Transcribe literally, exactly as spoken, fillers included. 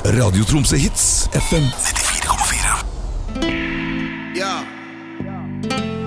Radio Tromsø Hits F M nittifire komma fire. Ja.